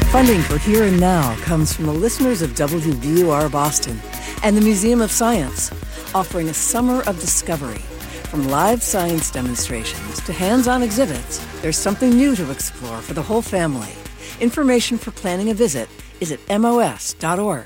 Funding for Here and Now comes from the listeners of WBUR Boston and the Museum of Science, offering a summer of discovery. From live science demonstrations to hands-on exhibits, there's something new to explore for the whole family. Information for planning a visit is at mos.org.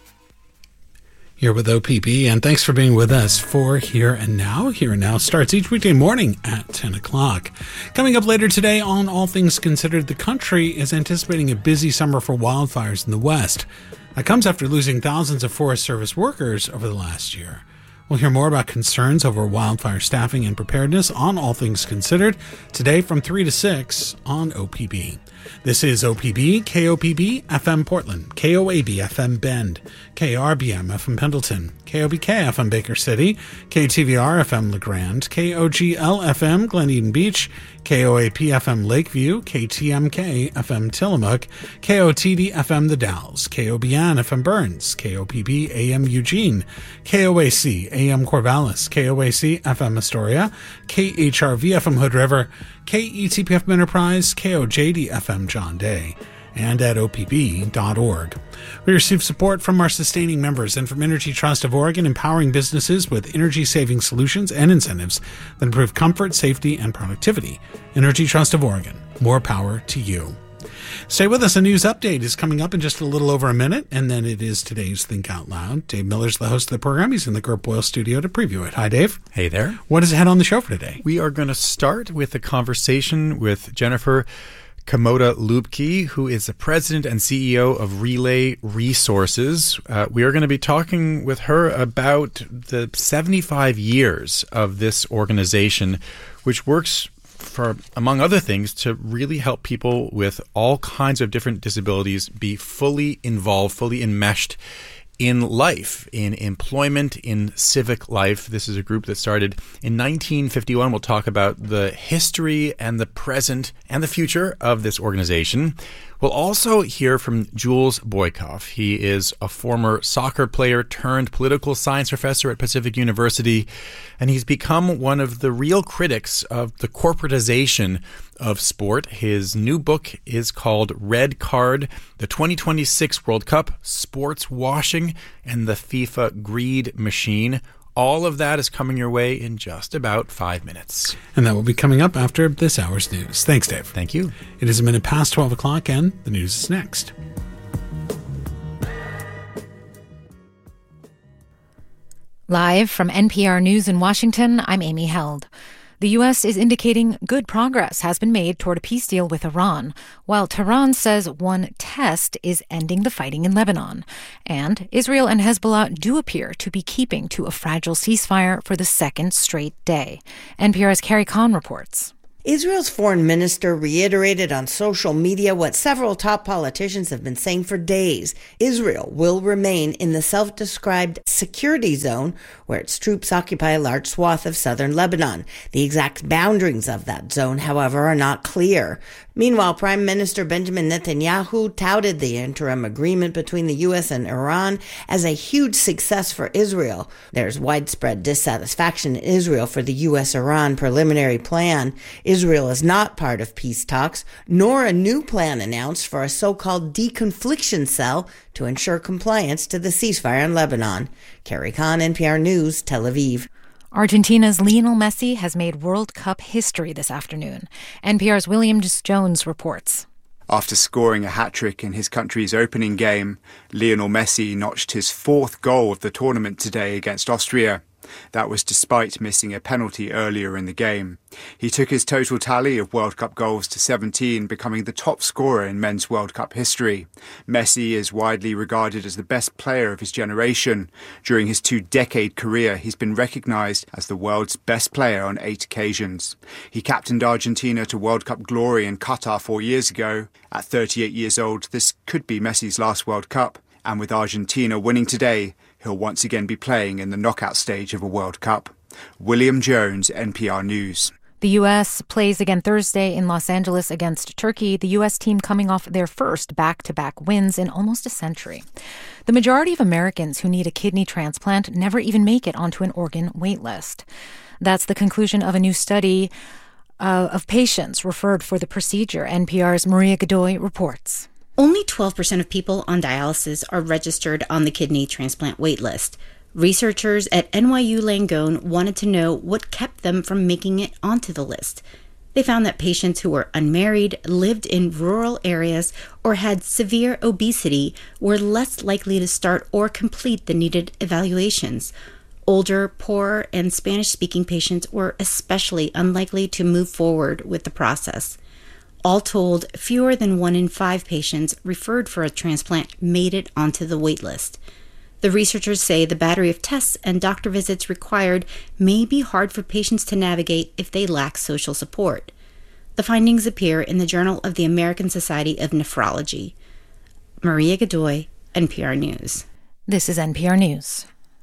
Here with OPB, and thanks for being with us for Here and Now. Here and Now starts each weekday morning at 10 o'clock. Coming up later today on All Things Considered, the country is anticipating a busy summer for wildfires in the West. That comes after losing thousands of Forest Service workers over the last year. We'll hear more about concerns over wildfire staffing and preparedness on All Things Considered today from 3 to 6 on OPB. This is OPB, KOPB, FM Portland, KOAB, FM Bend, KRBM, FM Pendleton, KOBK, FM Baker City, KTVR, FM LeGrand, KOGL, FM Glen Eden Beach, KOAP, FM Lakeview, KTMK, FM Tillamook, KOTD, FM The Dalles, KOBN, FM Burns, KOPB, AM Eugene, KOAC, AM Corvallis, KOAC, FM Astoria, KHRV, FM Hood River, KETPFM Enterprise, KOJD, FM John Day, and at opb.org. We receive support from our sustaining members and from Energy Trust of Oregon, empowering businesses with energy-saving solutions and incentives that improve comfort, safety, and productivity. Energy Trust of Oregon, more power to you. Stay with us. A news update is coming up in just a little over a minute, and then it is today's Think Out Loud. Dave Miller's the host of the program. He's in the Gert Boyle studio to preview it. Hi, Dave. Hey there. What is ahead on the show for today? We are going to start with a conversation with Jennifer Kamoda-Lubke, who is the president and CEO of Relay Resources. We are going to be talking with her about the 75 years of this organization, which works for, among other things, to really help people with all kinds of different disabilities be fully involved, fully enmeshed in life, in employment, in civic life. This is a group that started in 1951. We'll talk about the history and the present and the future of this organization. We'll also hear from Jules Boykoff. He is a former soccer player turned political science professor at Pacific University, and he's become one of the real critics of the corporatization of sport. His new book is called Red Card: The 2026 World Cup, Sports Washing, and the FIFA Greed Machine. All of that is coming your way in just about 5 minutes. And that will be coming up after this hour's news. Thanks, Dave. Thank you. It is a minute past 12 o'clock, and the news is next. Live from NPR News in Washington, I'm Amy Held. The U.S. is indicating good progress has been made toward a peace deal with Iran, while Tehran says one test is ending the fighting in Lebanon. And Israel and Hezbollah do appear to be keeping to a fragile ceasefire for the second straight day. NPR's Carrie Kahn reports. Israel's foreign minister reiterated on social media what several top politicians have been saying for days. Israel will remain in the self-described security zone where its troops occupy a large swath of southern Lebanon. The exact boundaries of that zone, however, are not clear. Meanwhile, Prime Minister Benjamin Netanyahu touted the interim agreement between the U.S. and Iran as a huge success for Israel. There's widespread dissatisfaction in Israel for the U.S.-Iran preliminary plan. Israel is not part of peace talks, nor a new plan announced for a so-called deconfliction cell to ensure compliance to the ceasefire in Lebanon. Carrie Kahn, NPR News, Tel Aviv. Argentina's Lionel Messi has made World Cup history this afternoon. NPR's William Jones reports. After scoring a hat-trick in his country's opening game, Lionel Messi notched his fourth goal of the tournament today against Austria. That was despite missing a penalty earlier in the game. He took his total tally of World Cup goals to 17, becoming the top scorer in men's World Cup history. Messi is widely regarded as the best player of his generation. During his 2-decade career, he's been recognised as the world's best player on 8 occasions. He captained Argentina to World Cup glory in Qatar 4 years ago. At 38 years old, this could be Messi's last World Cup. And with Argentina winning today, he'll once again be playing in the knockout stage of a World Cup. William Jones, NPR News. The U.S. plays again Thursday in Los Angeles against Turkey, the U.S. team coming off their first back-to-back wins in almost a century. The majority of Americans who need a kidney transplant never even make it onto an organ wait list. That's the conclusion of a new study of patients referred for the procedure. NPR's Maria Godoy reports. Only 12% of people on dialysis are registered on the kidney transplant waitlist. Researchers at NYU Langone wanted to know what kept them from making it onto the list. They found that patients who were unmarried, lived in rural areas, or had severe obesity were less likely to start or complete the needed evaluations. Older, poorer, and Spanish-speaking patients were especially unlikely to move forward with the process. All told, fewer than 1 in 5 patients referred for a transplant made it onto the wait list. The researchers say the battery of tests and doctor visits required may be hard for patients to navigate if they lack social support. The findings appear in the Journal of the American Society of Nephrology. Maria Godoy, NPR News. This is NPR News.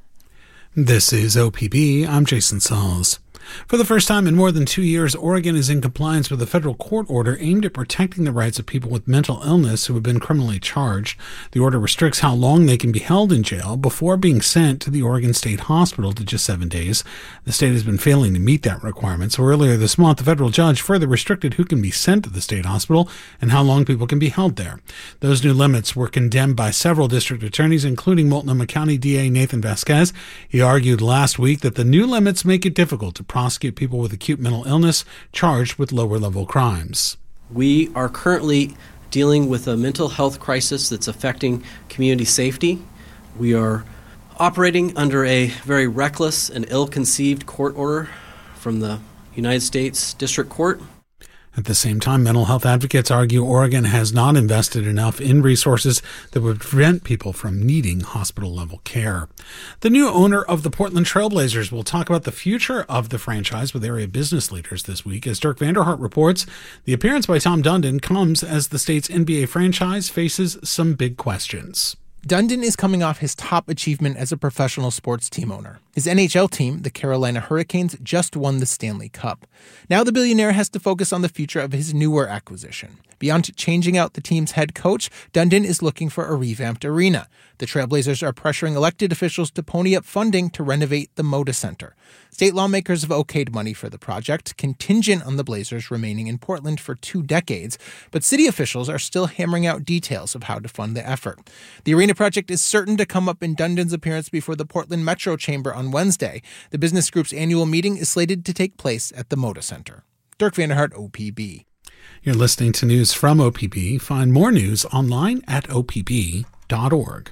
This is OPB. I'm Jason Sauls. For the first time in more than 2 years, Oregon is in compliance with a federal court order aimed at protecting the rights of people with mental illness who have been criminally charged. The order restricts how long they can be held in jail before being sent to the Oregon State Hospital to just 7 days. The state has been failing to meet that requirement, so earlier this month, the federal judge further restricted who can be sent to the state hospital and how long people can be held there. Those new limits were condemned by several district attorneys, including Multnomah County DA Nathan Vasquez. He argued last week that the new limits make it difficult to prosecute people with acute mental illness charged with lower-level crimes. We are currently dealing with a mental health crisis that's affecting community safety. We are operating under a very reckless and ill-conceived court order from the United States District Court. At the same time, mental health advocates argue Oregon has not invested enough in resources that would prevent people from needing hospital-level care. The new owner of the Portland Trail Blazers will talk about the future of the franchise with area business leaders this week. As Dirk Vanderhart reports, the appearance by Tom Dundon comes as the state's NBA franchise faces some big questions. Dundon is coming off his top achievement as a professional sports team owner. His NHL team, the Carolina Hurricanes, just won the Stanley Cup. Now the billionaire has to focus on the future of his newer acquisition. Beyond changing out the team's head coach, Dundon is looking for a revamped arena. The Trailblazers are pressuring elected officials to pony up funding to renovate the Moda Center. State lawmakers have okayed money for the project, contingent on the Blazers remaining in Portland for 2 decades, but city officials are still hammering out details of how to fund the effort. The arena project is certain to come up in Dundon's appearance before the Portland Metro Chamber on Wednesday. The business group's annual meeting is slated to take place at the Moda Center. Dirk Vanderhart, OPB. You're listening to news from OPB. Find more news online at opb.org.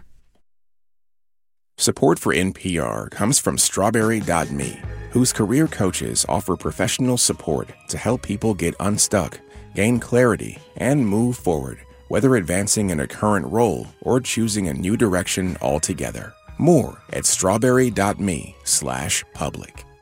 Support for NPR comes from Strawberry.me, whose career coaches offer professional support to help people get unstuck, gain clarity, and move forward, whether advancing in a current role or choosing a new direction altogether. More at strawberry.me/public.